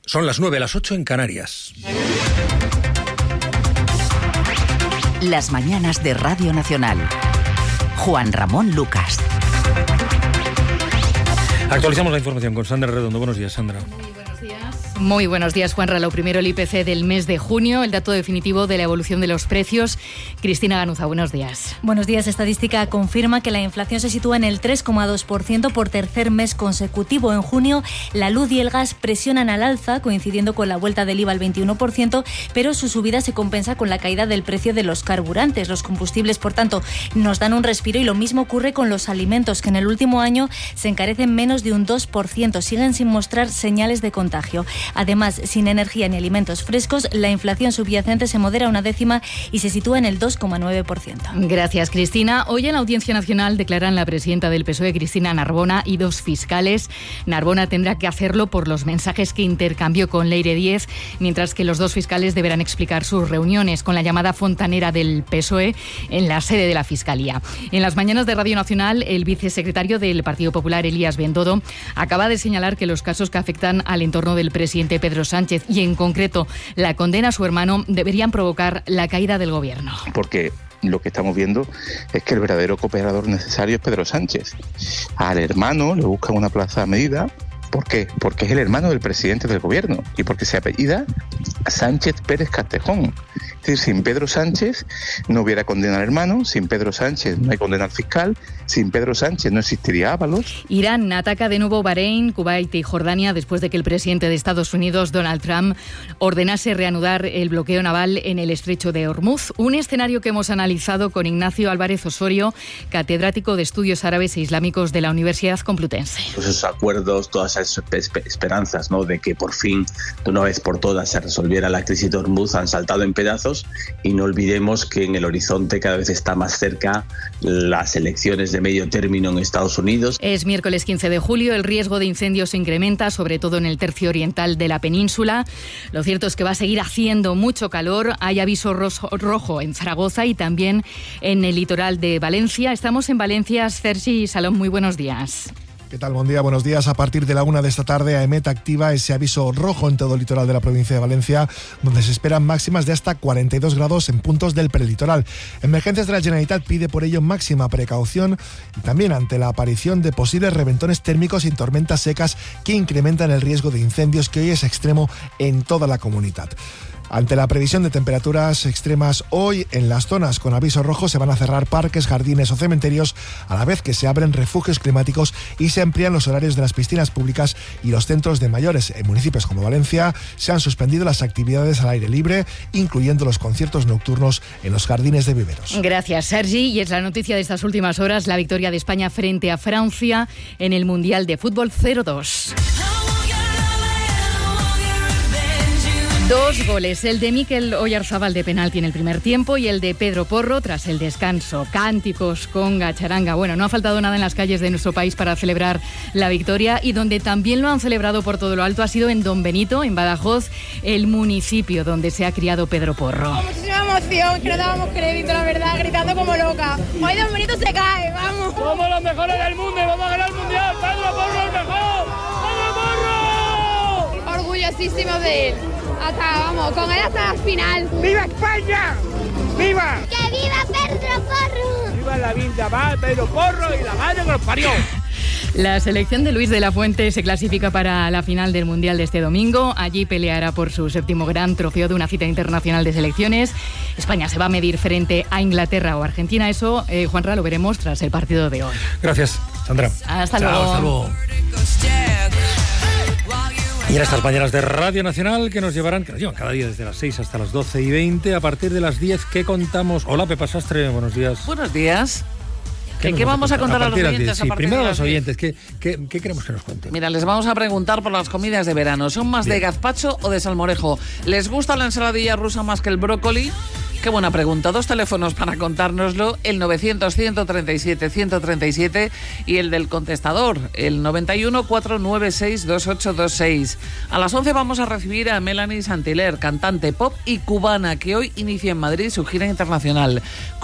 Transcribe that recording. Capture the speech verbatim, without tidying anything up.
Son las nueve, las ocho en Canarias. Las mañanas de Radio Nacional. Juan Ramón Lucas. Actualizamos la información con Sandra Redondo. Buenos días, Sandra. Muy buenos días. Muy buenos días, Juanra. Lo primero, el I P C del mes de junio, el dato definitivo de la evolución de los precios. Cristina Ganuza, buenos días. Buenos días. Estadística confirma que la inflación se sitúa en el tres coma dos por ciento por tercer mes consecutivo. En junio, la luz y el gas presionan al alza, coincidiendo con la vuelta del I V A al veintiuno por ciento, pero su subida se compensa con la caída del precio de los carburantes. Los combustibles, por tanto, nos dan un respiro, y lo mismo ocurre con los alimentos, que en el último año se encarecen menos de un dos por ciento. Siguen sin mostrar señales de contagio. Además, sin energía ni alimentos frescos, la inflación subyacente se modera una décima y se sitúa en el dos coma nueve por ciento. Gracias, Cristina. Hoy en la Audiencia Nacional declaran la presidenta del P S O E, Cristina Narbona, y dos fiscales. Narbona tendrá que hacerlo por los mensajes que intercambió con Leire Díez, mientras que los dos fiscales deberán explicar sus reuniones con la llamada fontanera del P S O E en la sede de la Fiscalía. En las mañanas de Radio Nacional, el vicesecretario del Partido Popular, Elías Bendodo, acaba de señalar que los casos que afectan al entorno del presidente Pedro Sánchez, y en concreto la condena a su hermano, deberían provocar la caída del gobierno. Porque lo que estamos viendo es que el verdadero cooperador necesario es Pedro Sánchez. Al hermano le buscan una plaza a medida. ¿Por qué? Porque es el hermano del presidente del gobierno y porque se apellida Sánchez Pérez Castejón. Es decir, sin Pedro Sánchez no hubiera condena al hermano, sin Pedro Sánchez no hay condena al fiscal, sin Pedro Sánchez no existiría Ábalos. Irán ataca de nuevo Bahrein, Kuwait y Jordania después de que el presidente de Estados Unidos, Donald Trump, ordenase reanudar el bloqueo naval en el estrecho de Hormuz. Un escenario que hemos analizado con Ignacio Álvarez Osorio, catedrático de Estudios Árabes e Islámicos de la Universidad Complutense. Pues esos acuerdos, todas esas esperanzas, ¿no?, de que por fin, de una vez por todas, se resolviera la crisis de Hormuz, han saltado en pedazos, y no olvidemos que en el horizonte cada vez está más cerca las elecciones de medio término en Estados Unidos. Es miércoles quince de julio, el riesgo de incendios se incrementa, sobre todo en el tercio oriental de la península. Lo cierto es que va a seguir haciendo mucho calor. Hay aviso rojo en Zaragoza y también en el litoral de Valencia. Estamos en Valencia. Sergi Salón, muy buenos días. ¿Qué tal? Buen día, buenos días. A partir de la una de esta tarde, AEMET activa ese aviso rojo en todo el litoral de la provincia de Valencia, donde se esperan máximas de hasta cuarenta y dos grados en puntos del prelitoral. Emergencias de la Generalitat pide por ello máxima precaución, y también ante la aparición de posibles reventones térmicos y tormentas secas que incrementan el riesgo de incendios, que hoy es extremo en toda la comunidad. Ante la previsión de temperaturas extremas hoy, en las zonas con aviso rojo se van a cerrar parques, jardines o cementerios, a la vez que se abren refugios climáticos y se amplían los horarios de las piscinas públicas y los centros de mayores. En municipios como Valencia se han suspendido las actividades al aire libre, incluyendo los conciertos nocturnos en los jardines de viveros. Gracias, Sergi. Y es la noticia de estas últimas horas, la victoria de España frente a Francia en el Mundial de Fútbol cero dos. Dos goles, el de Mikel Oyarzábal de penalti en el primer tiempo y el de Pedro Porro tras el descanso. Cánticos, conga, charanga. Bueno, no ha faltado nada en las calles de nuestro país para celebrar la victoria, y donde también lo han celebrado por todo lo alto ha sido en Don Benito, en Badajoz, el municipio donde se ha criado Pedro Porro. Muchísima emoción, que no dábamos crédito, la verdad, gritando como loca. Hoy Don Benito se cae, vamos. Somos los mejores del mundo y vamos a ganar el mundial. Pedro Porro el mejor. ¡Pedro Porro! Orgullosísimos de él. Hasta, vamos, con él hasta la final. ¡Viva España! ¡Viva! ¡Que viva Pedro Porro! ¡Viva la vida, va Pedro Porro y la madre que los parió! La selección de Luis de la Fuente se clasifica para la final del Mundial de este domingo. Allí peleará por su séptimo gran trofeo de una cita internacional de selecciones. España se va a medir frente a Inglaterra o Argentina. Eso, eh, Juanra, lo veremos tras el partido de hoy. Gracias, Sandra. Hasta Chao, luego. Hasta luego. Y en estas mañanas de Radio Nacional que nos llevarán, que nos llevan cada día desde las seis hasta las doce y veinte, a partir de las diez, ¿qué contamos? Hola, Pepa Sastre, buenos días. Buenos días. ¿Qué, ¿Qué vamos a contar a, a los oyentes? Sí, a primero a los de oyentes, ¿qué, qué, ¿qué queremos que nos cuenten? Mira, les vamos a preguntar por las comidas de verano. ¿Son más Bien. de gazpacho o de salmorejo? ¿Les gusta la ensaladilla rusa más que el brócoli? Qué buena pregunta. Dos teléfonos para contárnoslo, el novecientos, ciento treinta y siete, ciento treinta y siete y el del contestador, el noventa y uno, cuatrocientos noventa y seis, veintiocho veintiséis. A las once vamos a recibir a Melanie Saint-Hilaire, cantante pop y cubana, que hoy inicia en Madrid su gira internacional.